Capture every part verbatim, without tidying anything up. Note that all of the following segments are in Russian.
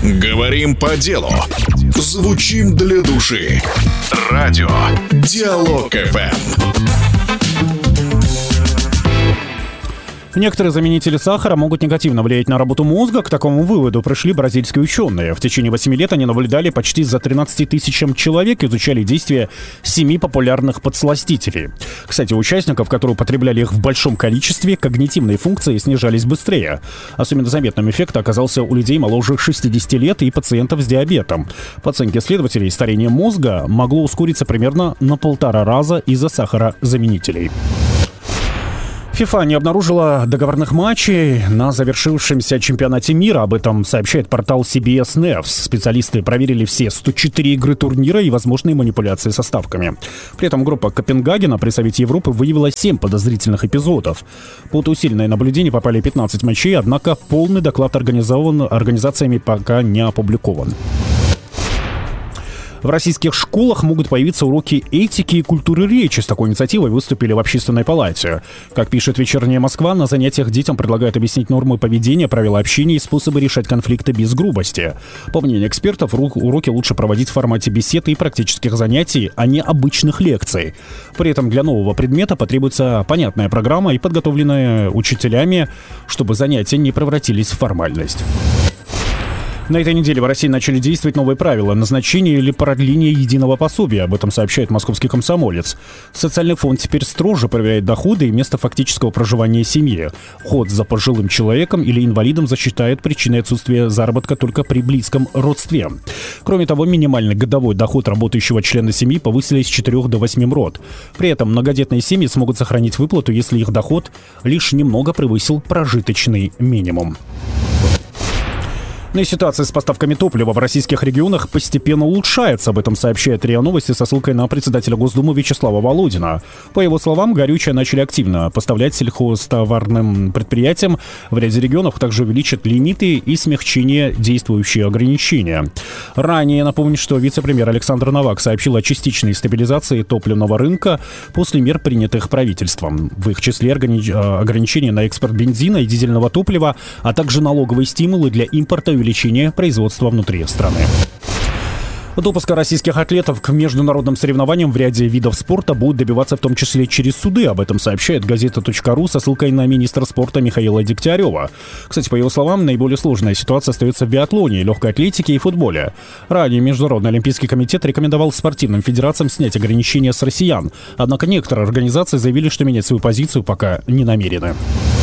Говорим по делу. Звучим для души. Радио Диалог эф эм. Некоторые заменители сахара могут негативно влиять на работу мозга. К такому выводу пришли бразильские ученые. В течение восьми лет они наблюдали почти за тринадцать тысячам человек, изучали действия семи популярных подсластителей. Кстати, у участников, которые употребляли их в большом количестве, когнитивные функции снижались быстрее. Особенно заметным эффект оказался у людей моложе шестидесяти лет и пациентов с диабетом. По оценке исследователей, старение мозга могло ускориться примерно на полтора раза из-за сахарозаменителей. ФИФА не обнаружила договорных матчей на завершившемся чемпионате мира. Об этом сообщает портал си би эс News. Специалисты проверили все сто четыре игры турнира и возможные манипуляции со ставками. При этом группа Копенгагена при Совете Европы выявила семь подозрительных эпизодов. Под усиленное наблюдение попали пятнадцать матчей, однако полный доклад организован организациями пока не опубликован. В российских школах могут появиться уроки этики и культуры речи. С такой инициативой выступили в Общественной палате. Как пишет «Вечерняя Москва», на занятиях детям предлагают объяснить нормы поведения, правила общения и способы решать конфликты без грубости. По мнению экспертов, уроки лучше проводить в формате беседы и практических занятий, а не обычных лекций. При этом для нового предмета потребуется понятная программа и подготовленная учителями, чтобы занятия не превратились в формальность. На этой неделе в России начали действовать новые правила назначения или продления единого пособия. Об этом сообщает «Московский комсомолец». Социальный фонд теперь строже проверяет доходы и место фактического проживания семьи. Ход за пожилым человеком или инвалидом засчитает причиной отсутствия заработка только при близком родстве. Кроме того, минимальный годовой доход работающего члена семьи повысили с четырёх до восьми мрот. При этом многодетные семьи смогут сохранить выплату, если их доход лишь немного превысил прожиточный минимум. Ну и ситуация с поставками топлива в российских регионах постепенно улучшается. Об этом сообщает РИА Новости со ссылкой на председателя Госдумы Вячеслава Володина. По его словам, горючее начали активно поставлять сельхозтоварным предприятиям. В ряде регионов также увеличат лимиты и смягчение действующие ограничения. Ранее, напомню, что вице-премьер Александр Новак сообщил о частичной стабилизации топливного рынка после мер, принятых правительством. В их числе ограни... ограничения на экспорт бензина и дизельного топлива, а также налоговые стимулы для импорта и увеличение производства внутри страны. Допуска российских атлетов к международным соревнованиям в ряде видов спорта будут добиваться в том числе через суды. Об этом сообщает газета.ру со ссылкой на министра спорта Михаила Дегтярева. Кстати, по его словам, наиболее сложная ситуация остается в биатлоне, легкой атлетике и футболе. Ранее Международный олимпийский комитет рекомендовал спортивным федерациям снять ограничения с россиян. Однако некоторые организации заявили, что менять свою позицию пока не намерены.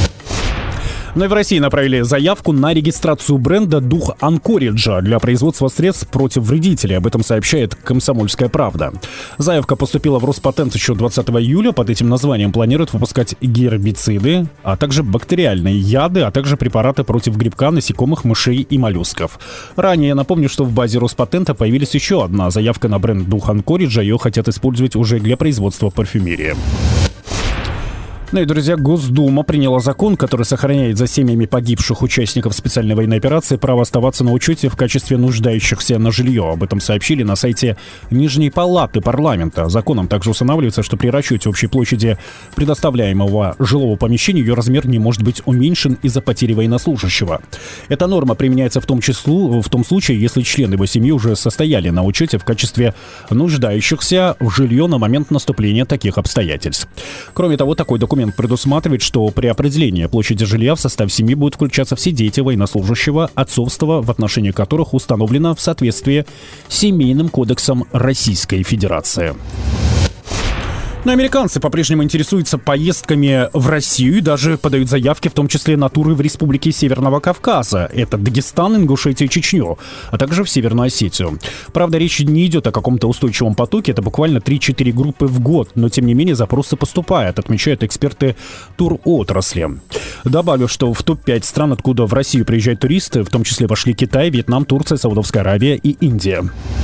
Но и в России направили заявку на регистрацию бренда «Дух Анкориджа» для производства средств против вредителей. Об этом сообщает «Комсомольская правда». Заявка поступила в Роспатент еще двадцатого июля. Под этим названием планируют выпускать гербициды, а также бактериальные яды, а также препараты против грибка, насекомых, мышей и моллюсков. Ранее напомню, что в базе Роспатента появилась еще одна заявка на бренд «Дух Анкориджа». Ее хотят использовать уже для производства парфюмерии. Ну и, друзья, Госдума приняла закон, который сохраняет за семьями погибших участников специальной военной операции право оставаться на учете в качестве нуждающихся на жилье. Об этом сообщили на сайте Нижней палаты парламента. Законом также устанавливается, что при расчете общей площади предоставляемого жилого помещения ее размер не может быть уменьшен из-за потери военнослужащего. Эта норма применяется в том числе в том случае, если члены его семьи уже состояли на учете в качестве нуждающихся в жилье на момент наступления таких обстоятельств. Кроме того, такой документ предусматривает, что при определении площади жилья в состав семьи будут включаться все дети военнослужащего, отцовство в отношении которых установлено в соответствии с Семейным кодексом Российской Федерации. Но американцы по-прежнему интересуются поездками в Россию и даже подают заявки, в том числе на туры в республики Северного Кавказа. Это Дагестан, Ингушетию и Чечню, а также в Северную Осетию. Правда, речь не идет о каком-то устойчивом потоке, это буквально три-четыре группы в год, но тем не менее запросы поступают, отмечают эксперты туротрасли. Добавлю, что в топ пять стран, откуда в Россию приезжают туристы, в том числе вошли Китай, Вьетнам, Турция, Саудовская Аравия и Индия.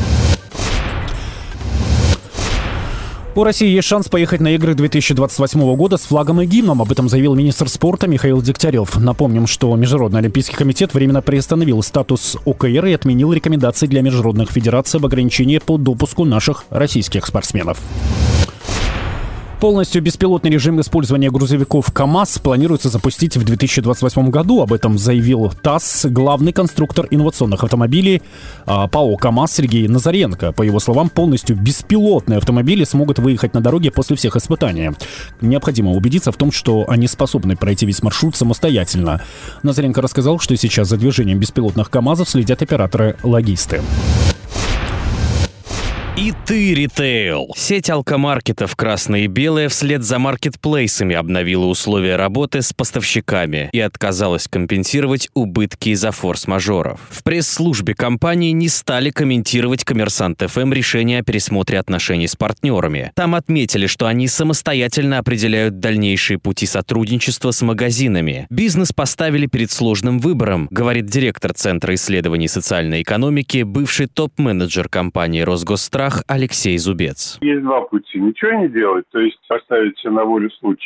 У России есть шанс поехать на игры две тысячи двадцать восьмого года с флагом и гимном. Об этом заявил министр спорта Михаил Дегтярев. Напомним, что Международный олимпийский комитет временно приостановил статус о ка эр и отменил рекомендации для международных федераций об ограничении по допуску наших российских спортсменов. Полностью беспилотный режим использования грузовиков КАМАЗ планируется запустить в две тысячи двадцать восьмом году. Об этом заявил ТАСС главный конструктор инновационных автомобилей ПАО «КАМАЗ» Сергей Назаренко. По его словам, полностью беспилотные автомобили смогут выехать на дороге после всех испытаний. Необходимо убедиться в том, что они способны пройти весь маршрут самостоятельно. Назаренко рассказал, что сейчас за движением беспилотных КАМАЗов следят операторы-логисты. И ты, ритейл. Сеть алкомаркетов «Красное и белое» вслед за маркетплейсами обновила условия работы с поставщиками и отказалась компенсировать убытки из-за форс-мажоров. В пресс-службе компании не стали комментировать «Коммерсант эф эм» решение о пересмотре отношений с партнерами. Там отметили, что они самостоятельно определяют дальнейшие пути сотрудничества с магазинами. Бизнес поставили перед сложным выбором, говорит директор Центра исследований социальной экономики, бывший топ-менеджер компании «Росгосстрах» Алексей Зубец. Есть два пути. Ничего не делать, то есть поставить все на волю случая,